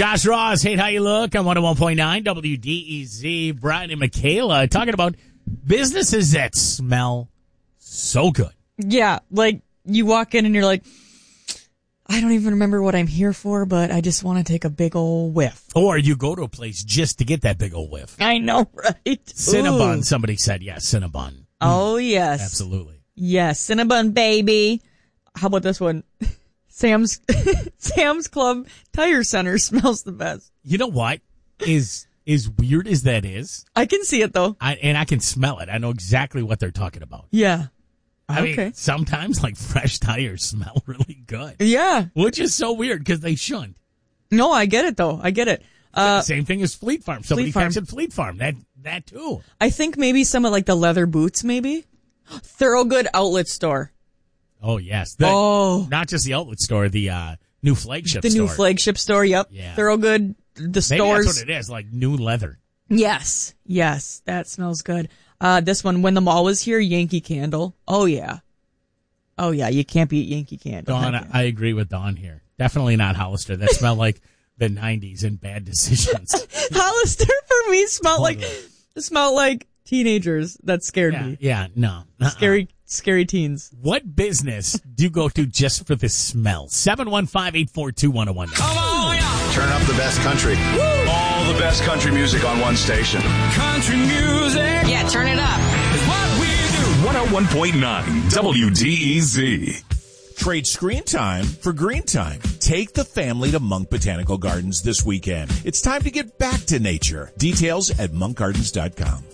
Josh Ross, hate how you look on 101.9 WDEZ. Brian and Michaela talking about businesses that smell so good. Yeah, like you walk in and you're like, I don't even remember what I'm here for, but I just want to take a big old whiff. Or you go to a place just to get that big old whiff. I know, right? Cinnabon, Ooh. somebody said, yes, Cinnabon. Oh, yes. Absolutely. Yes, Cinnabon, baby. How about this one? Sam's Club Tire Center smells the best. You know what? As weird as that is, I can see it, though. and I can smell it. I know exactly what they're talking about. Yeah. I mean, sometimes like fresh tires smell really good. Yeah. Which is so weird because they shouldn't. No, I get it, though. I get it. Same thing as Fleet Farm. Somebody mentioned Fleet Farm. That too. I think maybe some of like the leather boots, maybe. Thorogood Outlet Store. Oh, yes. Not just the outlet store, the new flagship store. The new flagship store, yep. Yeah. Thorogood, the stores. Maybe that's what it is, like new leather. Yes, that smells good. This one, when the mall was here, Yankee Candle. Oh, yeah, you can't beat Yankee Candle. Dawn, I agree with Dawn here. Definitely not Hollister. That smelled like the 90s and bad decisions. Hollister for me smelled like teenagers. That scared me. Yeah, no. Scary teens. What business do you go to just for the smell? 715-842-1019. Come on, yeah. Turn up the best country. Woo! All the best country music on one station. Country music. Yeah, turn it up. Is what we do. 101.9 WDEZ. Trade screen time for green time. Take the family to Monk Botanical Gardens this weekend. It's time to get back to nature. Details at monkgardens.com.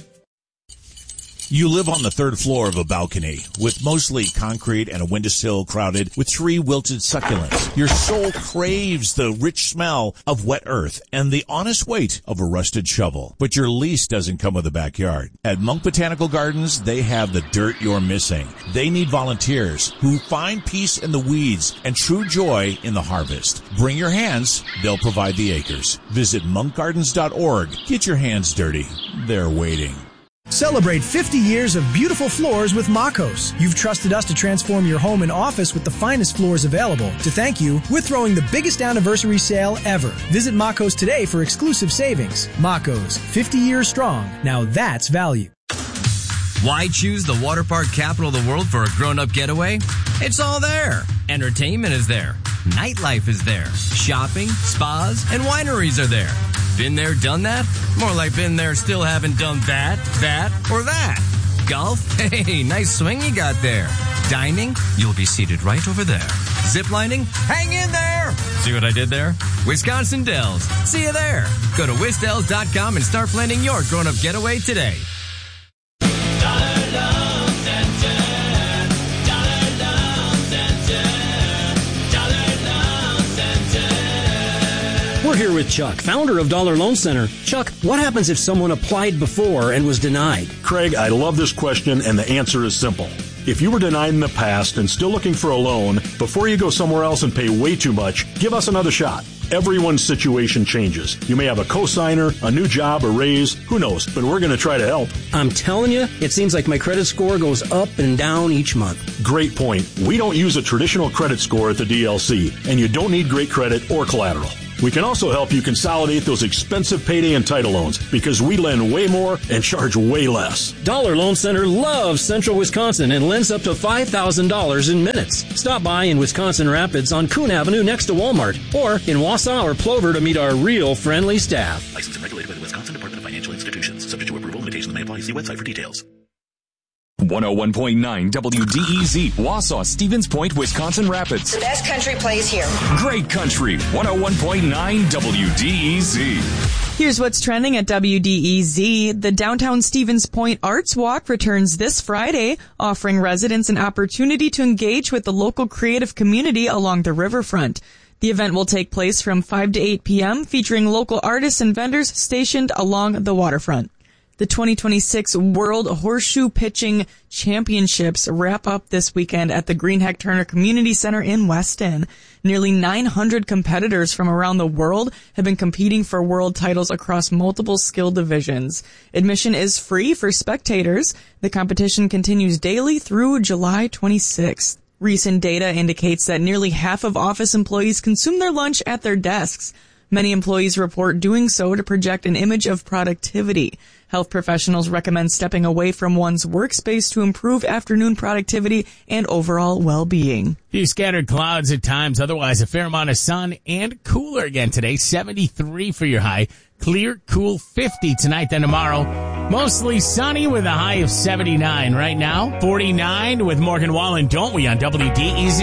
You live on the third floor of a balcony with mostly concrete and a windowsill crowded with 3 wilted succulents. Your soul craves the rich smell of wet earth and the honest weight of a rusted shovel. But your lease doesn't come with a backyard. At Monk Botanical Gardens, they have the dirt you're missing. They need volunteers who find peace in the weeds and true joy in the harvest. Bring your hands. They'll provide the acres. Visit monkgardens.org. Get your hands dirty. They're waiting. Celebrate 50 years of beautiful floors with Makos. You've trusted us to transform your home and office with the finest floors available. To thank you, we're throwing the biggest anniversary sale ever. Visit Makos today for exclusive savings. Makos, 50 years strong. Now that's value. Why choose the water park capital of the world for a grown-up getaway? It's all there. Entertainment is there. Nightlife is there. Shopping, spas, and wineries are there. Been there, done that? More like been there, still haven't done that, or that. Golf? Hey, nice swing you got there. Dining? You'll be seated right over there. Ziplining? Hang in there! See what I did there? Wisconsin Dells. See you there. Go to wisdells.com and start planning your grown-up getaway today. We're here with Chuck, founder of Dollar Loan Center. Chuck, what happens if someone applied before and was denied? Craig, I love this question, and the answer is simple. If you were denied in the past and still looking for a loan, before you go somewhere else and pay way too much, give us another shot. Everyone's situation changes. You may have a cosigner, a new job, a raise, who knows, but we're going to try to help. I'm telling you, it seems like my credit score goes up and down each month. Great point. We don't use a traditional credit score at the DLC, and you don't need great credit or collateral. We can also help you consolidate those expensive payday and title loans because we lend way more and charge way less. Dollar Loan Center loves Central Wisconsin and lends up to $5,000 in minutes. Stop by in Wisconsin Rapids on Coon Avenue next to Walmart or in Wausau or Plover to meet our real friendly staff. Licensed and regulated by the Wisconsin Department of Financial Institutions. Subject to approval. Limitations may apply. See website for details. 101.9 WDEZ, Wausau, Stevens Point, Wisconsin Rapids. The best country plays here. Great country, 101.9 WDEZ. Here's what's trending at WDEZ. The Downtown Stevens Point Arts Walk returns this Friday, offering residents an opportunity to engage with the local creative community along the riverfront. The event will take place from 5 to 8 p.m., featuring local artists and vendors stationed along the waterfront. The 2026 World Horseshoe Pitching Championships wrap up this weekend at the Greenheck Turner Community Center in Weston. Nearly 900 competitors from around the world have been competing for world titles across multiple skill divisions. Admission is free for spectators. The competition continues daily through July 26th. Recent data indicates that nearly half of office employees consume their lunch at their desks. Many employees report doing so to project an image of productivity. Health professionals recommend stepping away from one's workspace to improve afternoon productivity and overall well-being. Few scattered clouds at times, otherwise a fair amount of sun and cooler again today. 73 for your high. Clear, cool 50 tonight, then tomorrow. Mostly sunny with a high of 79 right now. 49 with Morgan Wallen, don't we, on WDEZ.